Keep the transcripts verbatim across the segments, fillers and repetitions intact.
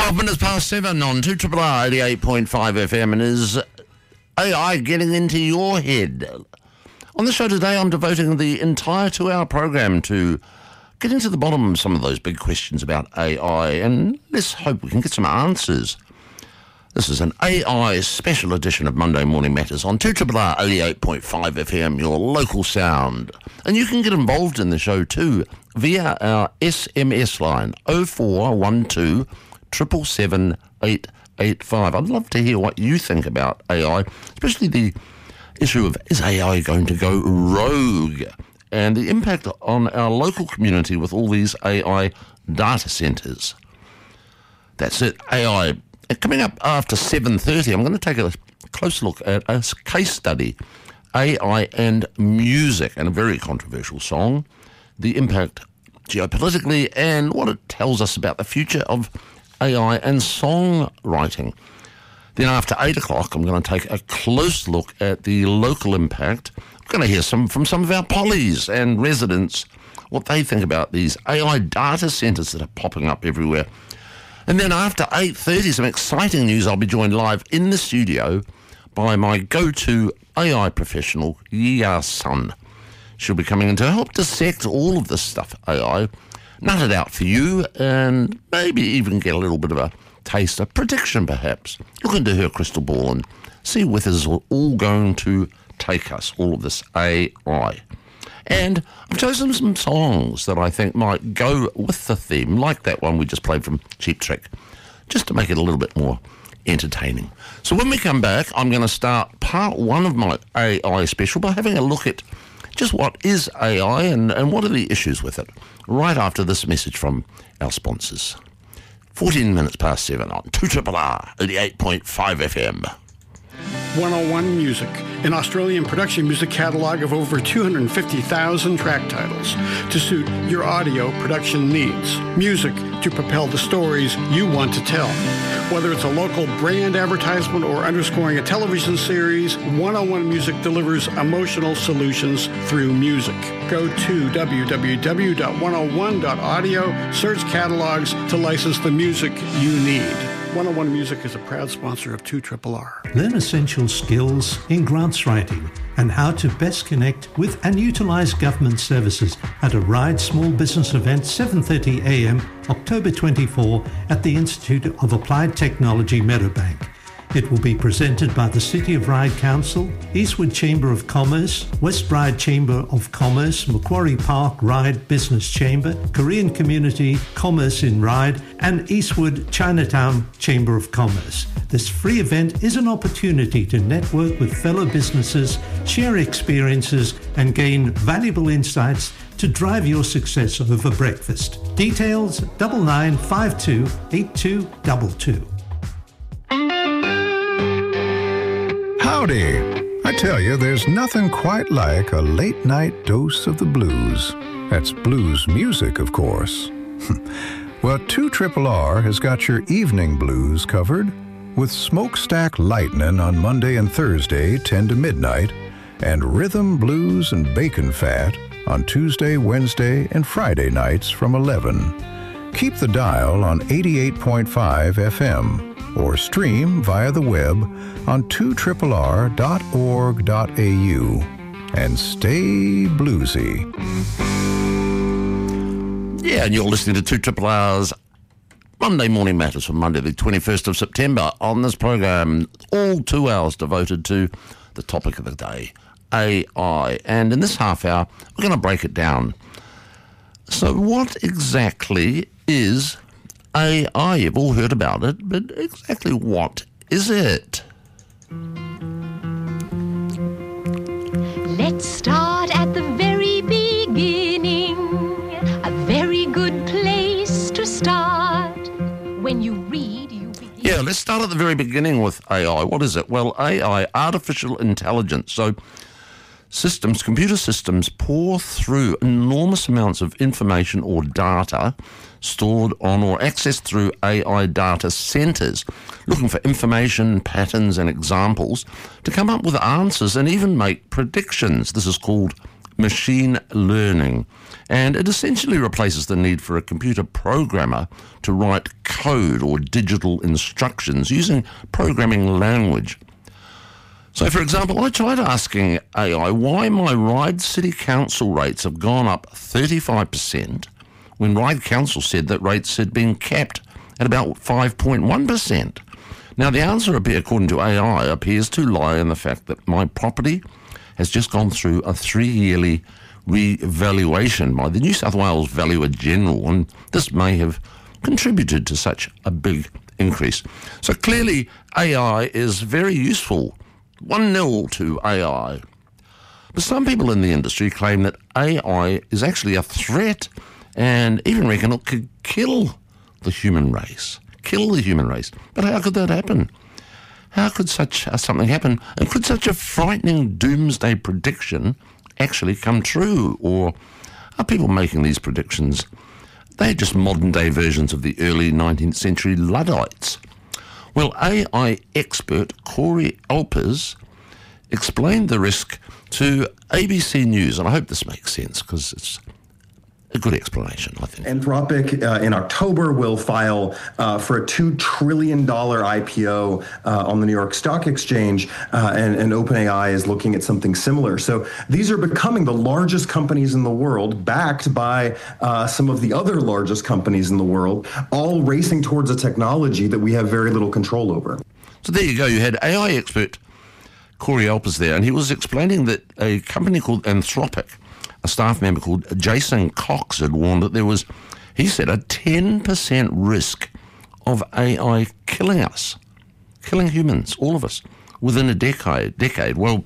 twelve minutes past seven on two R R eighty-eight point five F M, and is A I getting into your head? On the show today, I'm devoting the entire two-hour program to get into the bottom of some of those big questions about A I, and let's hope we can get some answers. This is an A I special edition of Monday Morning Matters on two R R eighty-eight point five F M, your local sound. And you can get involved in the show too via our S M S line oh four one two, seven seven seven, eight eight five. I'd love to hear what you think about A I, especially the issue of, is A I going to go rogue? And the impact on our local community with all these A I data centres. That's it, A I. Coming up after seven thirty, I'm going to take a close look at a case study, A I and music, and a very controversial song, the impact geopolitically and what it tells us about the future of A I and songwriting. Then after eight o'clock, I'm going to take a close look at the local impact. I'm going to hear some from some of our pollies and residents, what they think about these A I data centres that are popping up everywhere. And then after eight thirty, some exciting news. I'll be joined live in the studio by my go-to A I professional, Yia Sun. She'll be coming in to help dissect all of this stuff, A I, nut it out for you, and maybe even get a little bit of a taste, a prediction perhaps. Look into her crystal ball and see where this is all going to take us, all of this A I. And I've chosen some songs that I think might go with the theme, like that one we just played from Cheap Trick, just to make it a little bit more entertaining. So when we come back, I'm going to start part one of my A I special by having a look at just what is A I and, and what are the issues with it, right after this message from our sponsors. fourteen minutes past seven on two R R R eighty-eight point five F M. one oh one Music, an Australian production music catalog of over two hundred fifty thousand track titles to suit your audio production needs. Music to propel the stories you want to tell. Whether it's a local brand advertisement or underscoring a television series, one oh one Music delivers emotional solutions through music. Go to w w w dot one oh one dot audio, search catalogs to license the music you need. one oh one Music is a proud sponsor of two R R R. Learn essential skills in grants writing and how to best connect with and utilise government services at a RIDE Small Business Event, seven thirty a m, October twenty-fourth, at the Institute of Applied Technology, Meadowbank. It will be presented by the City of Ryde Council, Eastwood Chamber of Commerce, West Ryde Chamber of Commerce, Macquarie Park Ryde Business Chamber, Korean Community Commerce in Ryde, and Eastwood Chinatown Chamber of Commerce. This free event is an opportunity to network with fellow businesses, share experiences, and gain valuable insights to drive your success over breakfast. Details nine nine five two eight two two two. Howdy! I tell you, there's nothing quite like a late-night dose of the blues. That's blues music, of course. Well, two R R R has got your evening blues covered with Smokestack Lightnin' on Monday and Thursday, ten to midnight, and Rhythm, Blues, and Bacon Fat on Tuesday, Wednesday, and Friday nights from eleven. Keep the dial on eighty-eight point five F M. or stream via the web on two R R R dot org dot a u. And stay bluesy. Yeah, and you're listening to two R R R's Monday Morning Matters for Monday, the twenty-first of September. On this program, all two hours devoted to the topic of the day, A I. And in this half hour, we're going to break it down. So what exactly is A I? You've all heard about it, but exactly what is it? Let's start at the very beginning. A very good place to start. When you read, you begin. Yeah, let's start at the very beginning with A I. What is it? Well, A I, artificial intelligence. So systems, computer systems, pour through enormous amounts of information or data stored on or accessed through A I data centres, looking for information, patterns and examples to come up with answers and even make predictions. This is called machine learning, and it essentially replaces the need for a computer programmer to write code or digital instructions using programming language. So, for example, I tried asking A I why my Ryde City Council rates have gone up thirty-five percent when Ryde Council said that rates had been capped at about five point one percent. Now, the answer, according to A I, appears to lie in the fact that my property has just gone through a three-yearly revaluation by the New South Wales Valuer General, and this may have contributed to such a big increase. So clearly, A I is very useful. one nil to A I. But some people in the industry claim that A I is actually a threat and even reckon it could kill the human race. Kill the human race. But how could that happen? How could such uh, something happen? And could such a frightening doomsday prediction actually come true? Or are people making these predictions? They're just modern-day versions of the early nineteenth century Luddites. Well, A I expert Corey Alpers explained the risk to A B C News, and I hope this makes sense because it's a good explanation, I think. Anthropic uh, in October will file uh, for a two trillion dollars I P O uh, on the New York Stock Exchange, uh, and, and OpenAI is looking at something similar. So these are becoming the largest companies in the world, backed by uh, some of the other largest companies in the world, all racing towards a technology that we have very little control over. So there you go. You had A I expert Corey Alpers there, and he was explaining that a company called Anthropic, a staff member called Jason Cox, had warned that there was, he said, a ten percent risk of A I killing us, killing humans, all of us, within a decade. Decade. Well,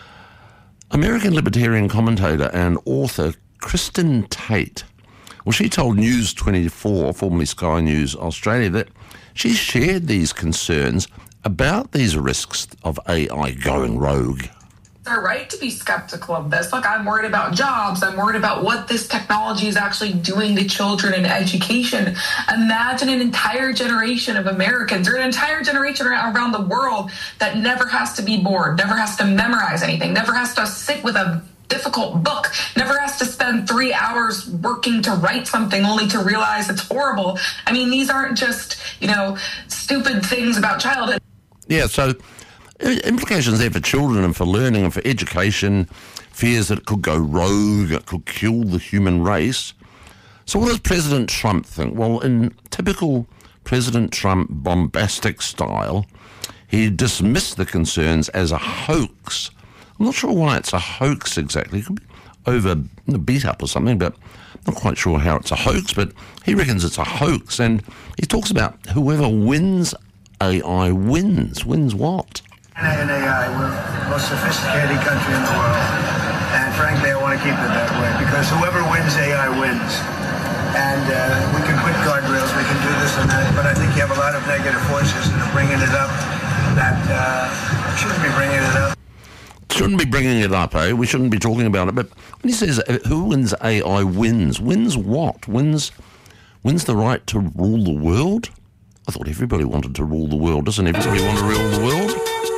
American libertarian commentator and author Kristen Tate, well, she told News twenty-four, formerly Sky News Australia, that she shared these concerns about these risks of A I going rogue. They're right to be skeptical of this. Look, I'm worried about jobs. I'm worried about what this technology is actually doing to children and education. Imagine an entire generation of Americans, or an entire generation around the world, that never has to be bored, never has to memorize anything, never has to sit with a difficult book, never has to spend three hours working to write something only to realize it's horrible. I mean, these aren't just, you know, stupid things about childhood. Yeah, so implications there for children and for learning and for education, fears that it could go rogue, it could kill the human race. So what does President Trump think? Well, in typical President Trump bombastic style, he dismissed the concerns as a hoax. I'm not sure why it's a hoax exactly. It could be over beat up or something, but I'm not quite sure how it's a hoax, but he reckons it's a hoax. And he talks about whoever wins A I wins. Wins what? In A I, we're the most sophisticated country in the world. And frankly, I want to keep it that way, because whoever wins A I wins. And uh, we can put guardrails, we can do this and that, but I think you have a lot of negative forces that are bringing it up that uh, shouldn't be bringing it up. Shouldn't be bringing it up, eh? We shouldn't be talking about it. But when he says uh, who wins A I wins, wins what? Wins, wins the right to rule the world? I thought everybody wanted to rule the world. Doesn't everybody want to rule the world?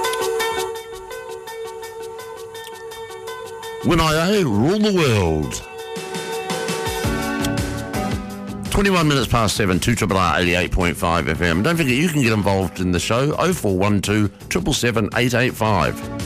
When I rule the world. twenty-one minutes past seven, two R R R eighty-eight point five F M. Don't forget, you can get involved in the show, oh four one two, seven seven seven, eight eight five.